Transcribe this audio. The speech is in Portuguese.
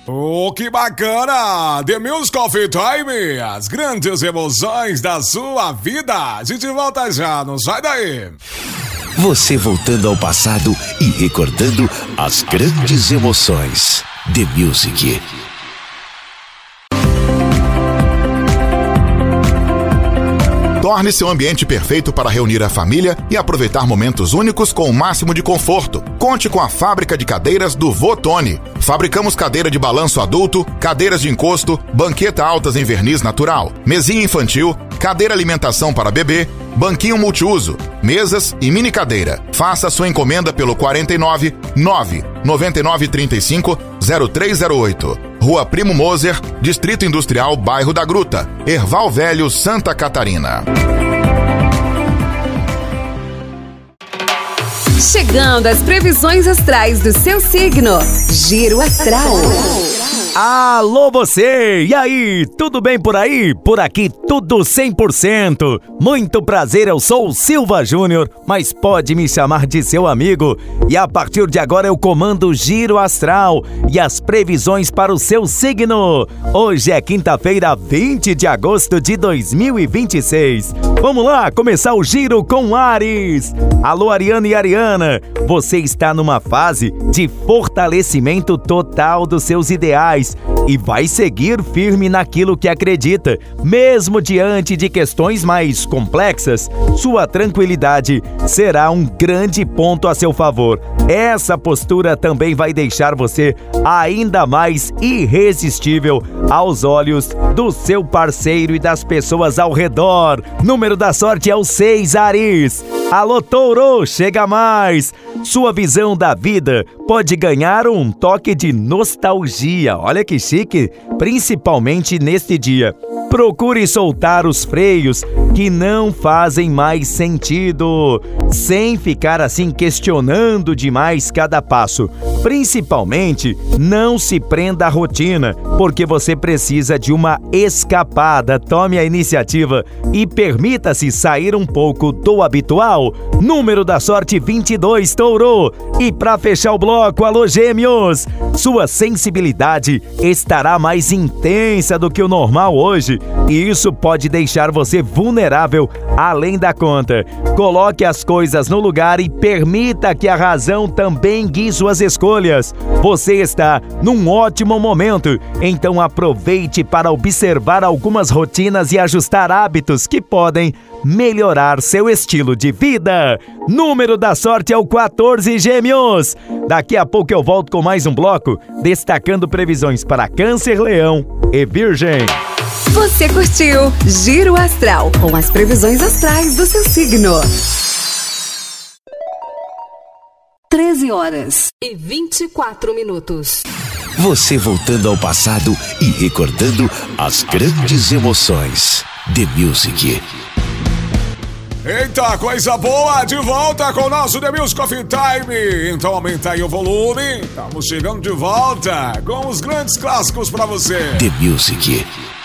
Oh, que bacana! The Music Coffee Time, as grandes emoções da sua vida. A gente volta já, não sai daí. Você voltando ao passado e recordando as grandes emoções. The Music. Torne seu ambiente perfeito para reunir a família e aproveitar momentos únicos com o máximo de conforto. Conte com a fábrica de cadeiras do Votone. Fabricamos cadeira de balanço adulto, cadeiras de encosto, banqueta altas em verniz natural, mesinha infantil, cadeira alimentação para bebê, banquinho multiuso, mesas e mini cadeira. Faça sua encomenda pelo 49 9 9935 0308. Rua Primo Moser, Distrito Industrial, Bairro da Gruta, Erval Velho, Santa Catarina. Chegando às previsões astrais do seu signo. Giro Astral. Alô você! E aí, tudo bem por aí? Por aqui tudo 100%. Muito prazer, eu sou o Silva Júnior, mas pode me chamar de seu amigo. E a partir de agora eu comando o Giro Astral e as previsões para o seu signo. Hoje é quinta-feira, 20 de agosto de 2026. Vamos lá, começar o giro com Áries. Alô Ariano e Ariana, você está numa fase de fortalecimento total dos seus ideais e vai seguir firme naquilo que acredita, mesmo diante de questões mais complexas. Sua tranquilidade será um grande ponto a seu favor. Essa postura também vai deixar você ainda mais irresistível aos olhos do seu parceiro e das pessoas ao redor. Número da sorte é o 6, Áries. Alô Touro, chega mais! Sua visão da vida pode ganhar um toque de nostalgia. Olha que chique, principalmente neste dia. Procure soltar os freios que não fazem mais sentido, sem ficar assim questionando demais cada passo. Principalmente, não se prenda à rotina, porque você precisa de uma escapada. Tome a iniciativa e permita-se sair um pouco do habitual. Número da sorte 22, Touro. E para fechar o bloco, alô Gêmeos, sua sensibilidade estará mais intensa do que o normal hoje, e isso pode deixar você vulnerável além da conta. Coloque as coisas no lugar e permita que a razão também guie suas escolhas. Você está num ótimo momento, então aproveite para observar algumas rotinas e ajustar hábitos que podem melhorar seu estilo de vida. Número da sorte é o 14, Gêmeos. Daqui a pouco eu volto com mais um bloco, destacando previsões para Câncer, Leão e Virgem. Você curtiu Giro Astral, com as previsões astrais do seu signo. 13h24. Você voltando ao passado e recordando as grandes emoções. The Music. Eita, coisa boa! De volta com o nosso The Music Coffee Time. Então aumenta aí o volume. Estamos chegando de volta com os grandes clássicos pra você. The Music.